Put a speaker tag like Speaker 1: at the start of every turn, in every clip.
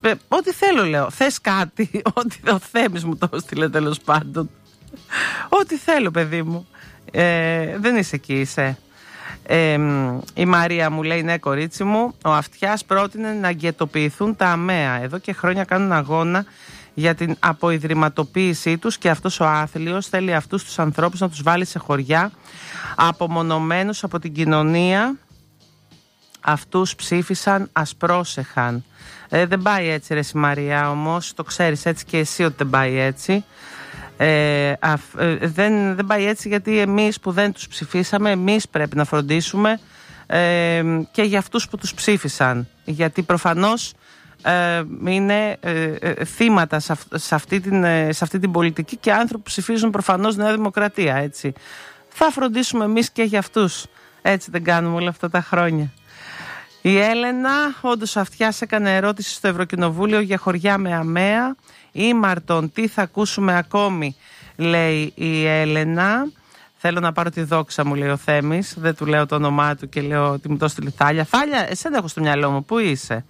Speaker 1: ό,τι θέλω λέω. Θες κάτι? Ό,τι ο Θέμης μου το έστειλε τέλος πάντων. Ό,τι θέλω παιδί μου. Δεν είσαι εκεί, είσαι. Η Μαρία μου λέει: ναι, κορίτσι μου, ο Αυτιάς πρότεινε να γκαιτοποιηθούν τα ΑΜΕΑ. Εδώ και χρόνια κάνουν αγώνα για την αποϊδρυματοποίησή τους και αυτός ο άθλιος θέλει αυτούς τους ανθρώπους να τους βάλει σε χωριά απομονωμένους από την κοινωνία. Αυτούς ψήφισαν, ας πρόσεχαν. Δεν πάει έτσι ρε Μαρία, όμως το ξέρεις έτσι και εσύ ότι δεν πάει έτσι. Δεν πάει έτσι, γιατί εμείς που δεν τους ψηφίσαμε, εμείς πρέπει να φροντίσουμε και για αυτούς που τους ψήφισαν, γιατί προφανώς είναι θύματα σε αυτή την πολιτική και άνθρωποι που ψηφίζουν προφανώς Νέα Δημοκρατία, έτσι. Θα φροντίσουμε εμείς και για αυτούς. Έτσι δεν κάνουμε όλα αυτά τα χρόνια. Η Έλενα, όντως ο Αυτιάς έκανε ερώτηση στο Ευρωκοινοβούλιο για χωριά με ΑΜΕΑ. Ήμαρτον, τι θα ακούσουμε ακόμη, λέει η Έλενα. Θέλω να πάρω τη δόξα μου, λέει ο Θέμης. Δεν του λέω το όνομά του και λέω ότι μου το στείλει Θάλια. Θάλια, εσένα έχω στο μυαλό μου, πού είσαι?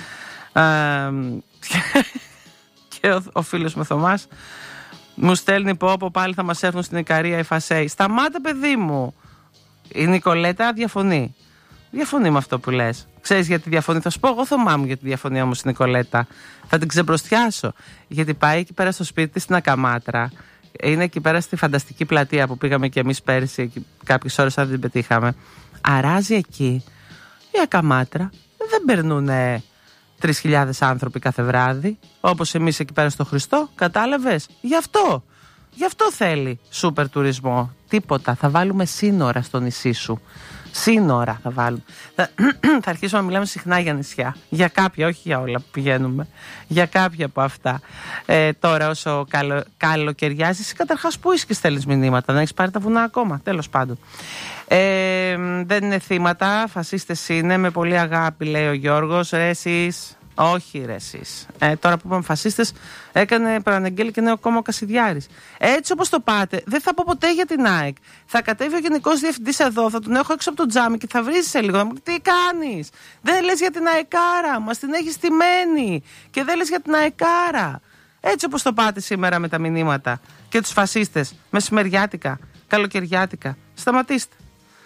Speaker 1: Και ο φίλος μου Θωμάς μου στέλνει πω πάλι θα μας έρθουν στην Ικαρία οι Φασέοι. Σταμάτα παιδί μου. Η Νικολέτα διαφωνεί. Διαφωνεί με αυτό που λες. Ξέρεις γιατί διαφωνεί? Θα σου πω εγώ Θωμά μου γιατί διαφωνεί όμως η Νικολέτα. Θα την ξεμπροστιάσω. Γιατί πάει εκεί πέρα στο σπίτι της στην Ακαμάτρα. Είναι εκεί πέρα στη φανταστική πλατεία που πήγαμε και εμείς πέρσι. Κάποιες ώρες αν δεν την πετύχαμε. Αράζει εκεί η Ακαμάτρα. Δεν περνούν 3.000 άνθρωποι κάθε βράδυ. Όπως εμείς εκεί πέρα στο Χριστό. Κατάλαβες? Γι' αυτό θέλει σούπερ τουρισμό. Τίποτα. Θα βάλουμε σύνορα στο νησί σου. Σύνορα θα βάλουμε. Θα αρχίσουμε να μιλάμε συχνά για νησιά. Για κάποια, όχι για όλα που πηγαίνουμε. Για κάποια από αυτά. Τώρα όσο καλοκαιριάζεις, καταρχάς που είσαι και στέλνεις μηνύματα? Δεν έχεις πάρει τα βουνά ακόμα? Τέλος πάντων. Δεν είναι θύματα, φασίστες είναι, με πολύ αγάπη, λέει ο Γιώργος. Εσείς. Όχι ρε εσείς. Τώρα που είπαμε φασίστες, έκανε προαναγγέλει και νέο κόμμα ο Κασιδιάρης. Έτσι όπως το πάτε, δεν θα πω ποτέ για την ΑΕΚ. Θα κατέβει ο Γενικός Διευθυντής εδώ, θα τον έχω έξω από το τζάμι και θα βρίζεις σε λίγο. Θα μου πει τι κάνεις? Δεν λες για την ΑΕΚάρα, μας την έχεις στημένη. Και δεν λες για την ΑΕΚάρα. Έτσι όπως το πάτε σήμερα με τα μηνύματα και τους φασίστες, μεσημεριάτικα, καλοκαιριάτικα. Σταματήστε.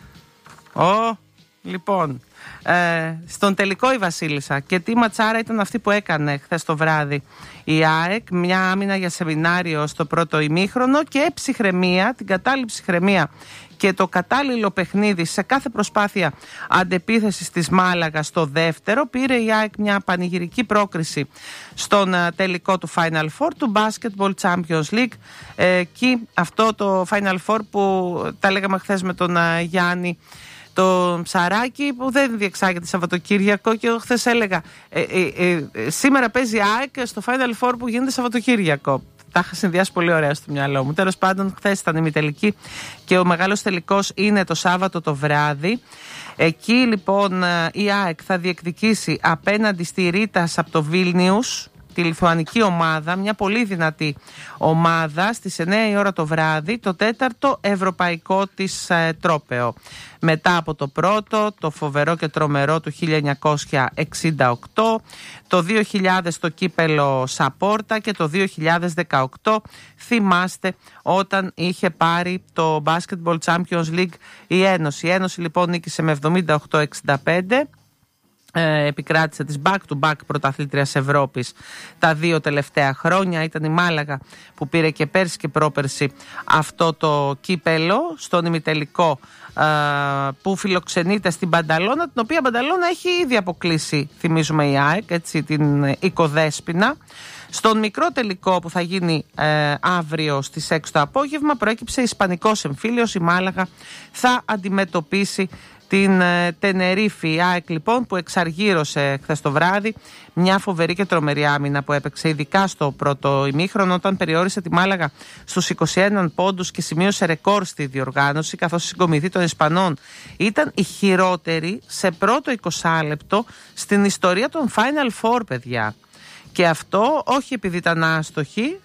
Speaker 1: Λοιπόν. Στον τελικό η Βασίλισσα. Και τι ματσάρα ήταν αυτή που έκανε χθες το βράδυ η ΑΕΚ. Μια άμυνα για σεμινάριο στο πρώτο ημίχρονο και ψυχραιμία, την κατάλληλη ψυχραιμία και το κατάλληλο παιχνίδι σε κάθε προσπάθεια αντεπίθεσης της Μάλαγα στο δεύτερο. Πήρε η ΑΕΚ μια πανηγυρική πρόκριση στον τελικό του Final Four του Basketball Champions League. Εκεί αυτό το Final Four που τα λέγαμε χθες με τον Γιάννη το Ψαράκι, που δεν διεξάγεται Σαββατοκύριακο, και εγώ χθες έλεγα σήμερα παίζει ΑΕΚ στο Final Four που γίνεται Σαββατοκύριακο. Τα είχα συνδυάσει πολύ ωραία στο μυαλό μου. Τέλος πάντων, χθες ήταν η ημιτελική και ο μεγάλος τελικός είναι το Σάββατο το βράδυ. Εκεί λοιπόν η ΑΕΚ θα διεκδικήσει απέναντι στη Ρίτας από το Βίλνιους, τη λιθουανική ομάδα, μια πολύ δυνατή ομάδα, στις 9 η ώρα το βράδυ, το τέταρτο ευρωπαϊκό της τρόπαιο. Μετά από το πρώτο, το φοβερό και τρομερό του 1968, το 2000 το κύπελο Σαπόρτα και το 2018 θυμάστε όταν είχε πάρει το Basketball Champions League η Ένωση. Η Ένωση λοιπόν νίκησε με 78-65. Επικράτησε της back-to-back πρωταθλήτριας Ευρώπης τα δύο τελευταία χρόνια. Ήταν η Μάλαγα που πήρε και πέρσι και πρόπερσι αυτό το κύπελο στον ημιτελικό, που φιλοξενείται στην Μπανταλώνα, την οποία Μπανταλώνα έχει ήδη αποκλείσει, θυμίζουμε, η ΑΕΚ, έτσι, την οικοδέσποινα. Στον μικρό τελικό που θα γίνει αύριο στις 6 το απόγευμα προέκυψε ισπανικός εμφύλιος. Η Μάλαγα θα αντιμετωπίσει την Τενερίφη. Η ΑΕΚ λοιπόν που εξαργύρωσε χθες το βράδυ μια φοβερή και τρομερή άμυνα που έπαιξε ειδικά στο πρώτο ημίχρονο, όταν περιόρισε τη Μάλαγα στους 21 πόντους και σημείωσε ρεκόρ στη διοργάνωση, καθώς η συγκομιδή των Ισπανών ήταν η χειρότερη σε πρώτο 20 λεπτό στην ιστορία των Final Four, παιδιά. Και αυτό όχι επειδή ήταν άστοχοι.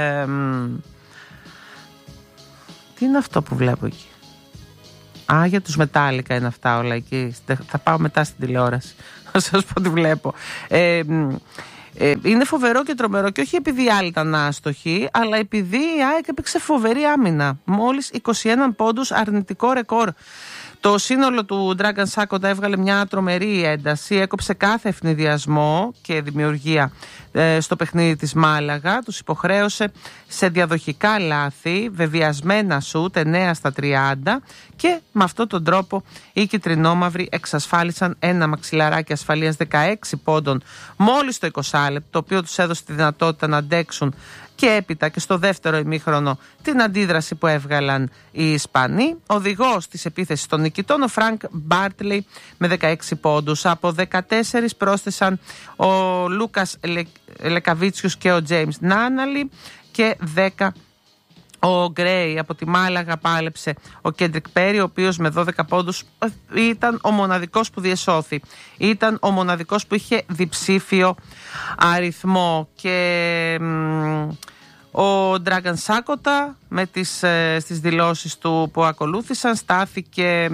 Speaker 1: Τι είναι αυτό που βλέπω εκεί? Για τους Μετάλλικα είναι αυτά όλα εκεί. Θα πάω μετά στην τηλεόραση να σας πω τι βλέπω. Είναι φοβερό και τρομερό και όχι επειδή οι άλλοι ήταν άστοχοι, αλλά επειδή η ΑΕΚ έπαιξε φοβερή άμυνα. Μόλις 21 πόντους, αρνητικό ρεκόρ. Το σύνολο του Dragan Sakota έβγαλε μια τρομερή ένταση, έκοψε κάθε ευνηδιασμό και δημιουργία στο παιχνίδι της Μάλαγα, τους υποχρέωσε σε διαδοχικά λάθη, βεβαιασμένα σουτ 9 στα 30 και με αυτόν τον τρόπο οι κιτρινόμαυροι εξασφάλισαν ένα μαξιλαράκι ασφαλείας 16 πόντων μόλις το 20 λεπτό, το οποίο τους έδωσε τη δυνατότητα να αντέξουν και έπειτα και στο δεύτερο ημίχρονο την αντίδραση που έβγαλαν οι Ισπανοί. Οδηγός της επίθεσης των νικητών ο Φρανκ Μπάρτλεϊ με 16 πόντους. Από 14 πρόσθεσαν ο Λούκας Λεκαβίτσιους και ο Τζέιμς Νάναλι και 10 ο Γκρέι. Από τη Μάλαγα πάλεψε ο Κέντρικ Πέρι, ο οποίος με 12 πόντους ήταν ο μοναδικός που διεσώθη. Ήταν ο μοναδικός που είχε διψήφιο αριθμό. Και ο Dragan Sakota με στις δηλώσεις του που ακολούθησαν στάθηκε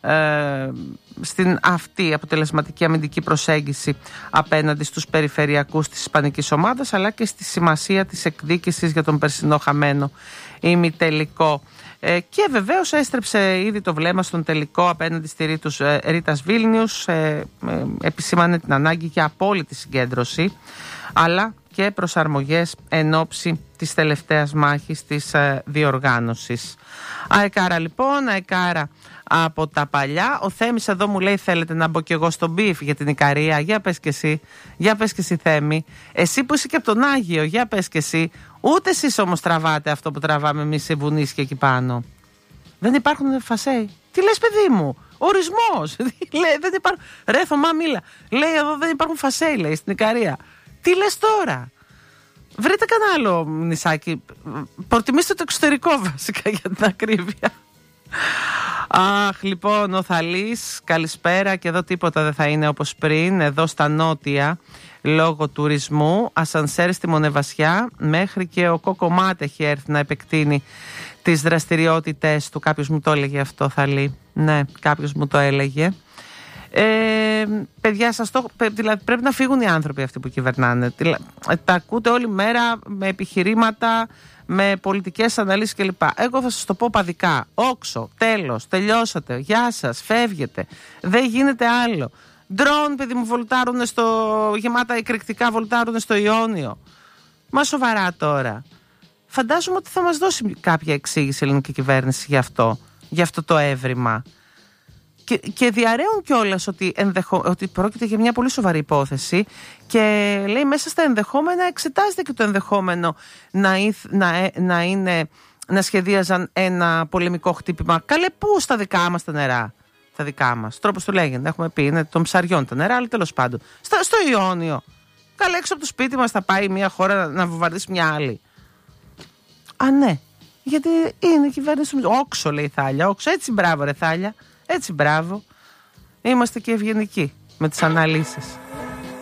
Speaker 1: στην αυτή αποτελεσματική αμυντική προσέγγιση απέναντι στους περιφερειακούς της ισπανικής ομάδας, αλλά και στη σημασία της εκδίκησης για τον περσινό χαμένο ημιτελικό. Και βεβαίως έστρεψε ήδη το βλέμμα στον τελικό απέναντι στη Ρίτας Βίλνιους, επισήμανε την ανάγκη για απόλυτη συγκέντρωση αλλά και προσαρμογές εν ώψη της τελευταίας μάχης της διοργάνωσης. Αεκάρα λοιπόν, αεκάρα από τα παλιά. Ο Θέμης εδώ μου λέει θέλετε να μπω κι εγώ στον μπιφ για την Ικαρία. Για πες και εσύ Θέμη. Εσύ που είσαι και από τον Άγιο, για πες και εσύ. Ούτε εσείς όμως τραβάτε αυτό που τραβάμε εμείς σε βουνίσια εκεί πάνω. Δεν υπάρχουν φασέι. Τι λες παιδί μου, ορισμός. Δεν υπάρχουν. Ρε Θωμά μίλα. Λέει εδώ δεν υπάρχουν φασέι, λέει στην Ικαρία. Τι λες τώρα. Βρείτε κανένα άλλο νησάκι. Προτιμήστε το εξωτερικό βασικά για την ακρίβεια. Αχ, λοιπόν, ο Θαλής, καλησπέρα. Και εδώ τίποτα δεν θα είναι όπως πριν. Εδώ στα νότια, λόγω τουρισμού, ασανσέρ στη Μονεβασιά, μέχρι και ο Κοκομάτ έχει έρθει να επεκτείνει τις δραστηριότητες του. Κάποιος μου το έλεγε αυτό, Θαλή. Ναι, κάποιος μου το έλεγε. Παιδιά, δηλαδή πρέπει να φύγουν οι άνθρωποι αυτοί που κυβερνάνε. Τα ακούτε όλη μέρα με επιχειρήματα, με πολιτικές αναλύσεις κλπ. Εγώ θα σας το πω παδικά. Όξο, τέλος, τελειώσατε. Γεια σας, φεύγετε. Δεν γίνεται άλλο. Ντρόν, παιδί μου, βολτάρουνε γεμάτα εκρηκτικά βολτάρουνε στο Ιόνιο. Μα σοβαρά τώρα. Φαντάζομαι ότι θα μας δώσει κάποια εξήγηση η ελληνική κυβέρνηση για αυτό το έβριμα. Και διαρρέουν κιόλας ότι πρόκειται για μια πολύ σοβαρή υπόθεση και λέει μέσα στα ενδεχόμενα εξετάζεται και το ενδεχόμενο να σχεδίαζαν ένα πολεμικό χτύπημα. Καλέ, πού στα δικά μας τα νερά. Τα δικά μας. Τρόπος το λέγεται. Έχουμε πει είναι των ψαριών τα νερά, αλλά τέλος πάντων. Στο Ιόνιο. Καλέ, έξω από το σπίτι μας θα πάει μια χώρα να βομβαρδίσει μια άλλη. Α, ναι. Γιατί είναι η κυβέρνηση. Όξο, λέει η Θάλια. Όξο. Έτσι, μπράβο, ρε Θάλια. Έτσι, μπράβο. Είμαστε και ευγενικοί με τις αναλύσεις.